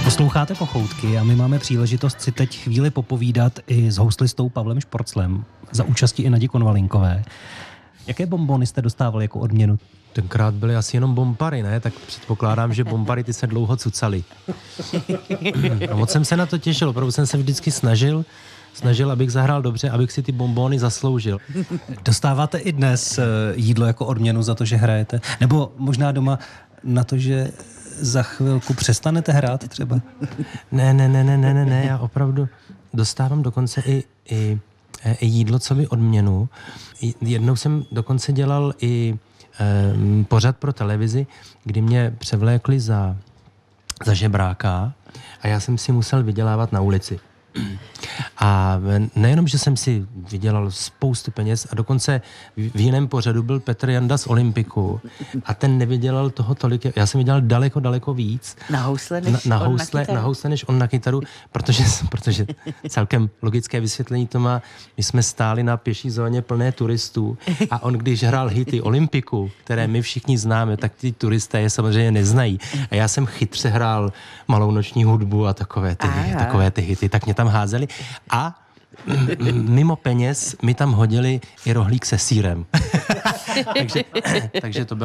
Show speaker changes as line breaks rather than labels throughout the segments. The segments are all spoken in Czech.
Posloucháte Pochoutky a my máme příležitost si teď chvíli popovídat i s houslistou Pavlem Šporclem za účasti i Nadi Konvalinkové. Jaké bonbony jste dostávali jako odměnu?
Tenkrát byly asi jenom bombary, ne? Tak předpokládám, že bombary ty se dlouho cucaly. A moc jsem se na to těšil, opravdu jsem se vždycky snažil, abych zahrál dobře, abych si ty bonbony zasloužil.
Dostáváte i dnes jídlo jako odměnu za to, že hrajete? Nebo možná doma na to, že za chvilku přestanete hrát třeba?
Ne, já opravdu dostávám dokonce i jídlo, co by odměnu. Jednou jsem dokonce dělal i pořad pro televizi, kdy mě převlékli za žebráka a já jsem si musel vydělávat na ulici. A nejenom, že jsem si vydělal spoustu peněz a dokonce v jiném pořadu byl Petr Janda z Olympiku a ten nevydělal toho tolik, já jsem vydělal daleko víc.
Na housle
než on na kytaru, protože celkem logické vysvětlení to má, my jsme stáli na pěší zóně plné turistů a on, když hrál hity Olympiku, které my všichni známe, tak ty turisté je samozřejmě neznají. A já jsem chytře hrál Malou noční hudbu a takové ty hity, tak mě tam házeli a mimo peněz mi tam hodili i rohlík se sýrem. takže to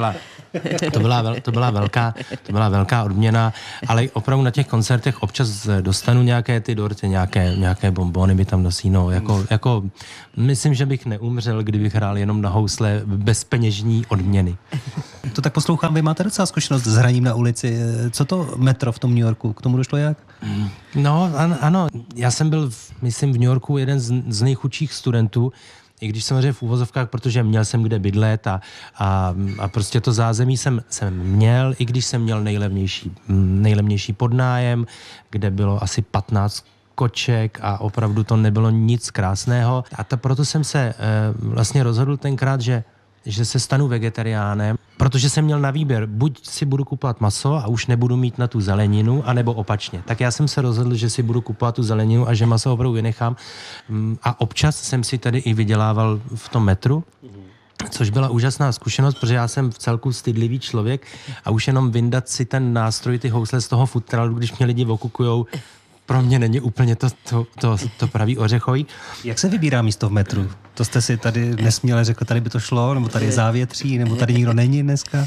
byla velká odměna, ale opravdu na těch koncertech občas dostanu nějaké ty dorty, nějaké bonbony mi tam nosí, no, jako myslím, že bych neumřel, kdybych hrál jenom na housle bez peněžní odměny.
To tak poslouchám, vy máte docela zkušenost s hraním na ulici. Co to metro v tom New Yorku? K tomu došlo jak?
No, ano. Já jsem byl, myslím, v New Yorku jeden z nejchudších studentů, i když samozřejmě v uvozovkách, protože měl jsem kde bydlet a prostě to zázemí jsem měl, i když jsem měl nejlevnější podnájem, kde bylo asi 15 koček a opravdu to nebylo nic krásného. A proto jsem se vlastně rozhodl tenkrát, že se stanu vegetariánem, protože jsem měl na výběr, buď si budu kupovat maso a už nebudu mít na tu zeleninu, anebo opačně. Tak já jsem se rozhodl, že si budu kupovat tu zeleninu a že maso opravdu vynechám. A občas jsem si tady i vydělával v tom metru, což byla úžasná zkušenost, protože já jsem v celku stydlivý člověk a už jenom vyndat si ten nástroj, ty housle z toho futralu, když mě lidi okukujou, pro mě není úplně to pravý ořechový.
Jak se vybírá místo v metru? To jste si tady nesměle řekl, tady by to šlo, nebo tady je závětří, nebo tady nikdo není dneska?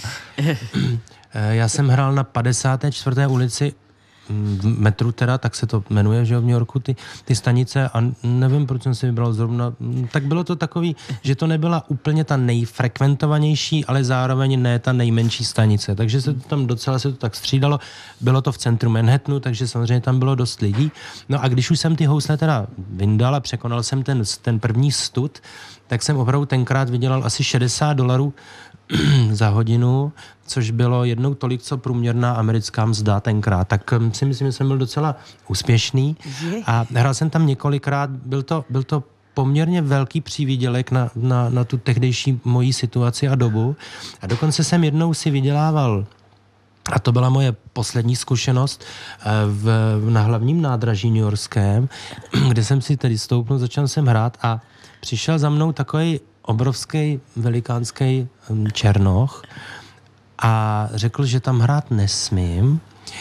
Já jsem hrál na 54. ulici v metru teda, tak se to jmenuje, že v New Yorku, ty stanice a nevím, proč jsem si vybral zrovna. Tak bylo to takový, že to nebyla úplně ta nejfrekventovanější, ale zároveň ne ta nejmenší stanice. Takže se to tam docela se to tak střídalo. Bylo to v centru Manhattanu, takže samozřejmě tam bylo dost lidí. No a když už jsem ty housle teda vyndal a překonal jsem ten první stud, tak jsem opravdu tenkrát vydělal asi $60 za hodinu, což bylo jednou tolik, co průměrná americká mzda tenkrát. Tak si myslím, že jsem byl docela úspěšný a hrál jsem tam několikrát. Byl to poměrně velký přívydělek na tu tehdejší moji situaci a dobu. A dokonce jsem jednou si vydělával, a to byla moje poslední zkušenost na hlavním nádraží newyorském, kde jsem si tedy stoupnul, začal jsem hrát a přišel za mnou takový obrovský, velikánský černoch a řekl, že tam hrát nesmím.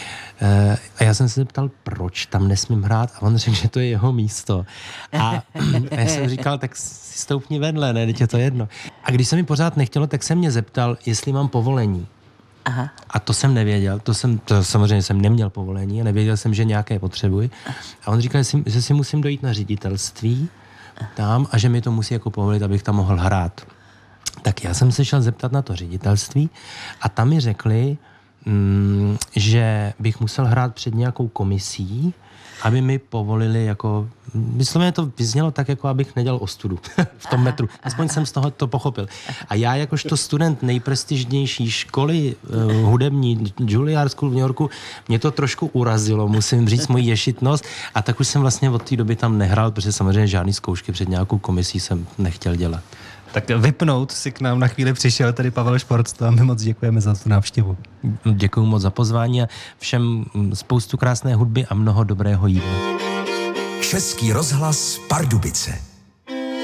A já jsem se zeptal, proč tam nesmím hrát a on řekl, že to je jeho místo. A já jsem říkal, tak si stoupni vedle, ne, teď je to jedno. A když se mi pořád nechtělo, tak se mě zeptal, jestli mám povolení. Aha. A to jsem nevěděl, to samozřejmě jsem neměl povolení a nevěděl jsem, že nějaké potřebuji. A on říkal, že si musím dojít na ředitelství tam a že mi to musí jako povolit, abych tam mohl hrát. Tak já jsem se šel zeptat na to ředitelství a tam mi řekli, že bych musel hrát před nějakou komisí, aby mi povolili jako... Vysloveně to vyznělo tak, jako abych nedělal ostudu v tom metru. Aspoň jsem z toho to pochopil. A já jakožto student nejprestižnější školy hudební Juilliard School v New Yorku, mě to trošku urazilo, musím říct moji ješitnost. A tak už jsem vlastně od té doby tam nehrál, protože samozřejmě žádný zkoušky před nějakou komisí jsem nechtěl dělat.
Tak vypnout si k nám na chvíli přišel tady Pavel Šporcl a my moc děkujeme za tu návštěvu.
Děkuju moc za pozvání a všem spoustu krásné hudby a mnoho dobrého jídla.
Český rozhlas Pardubice.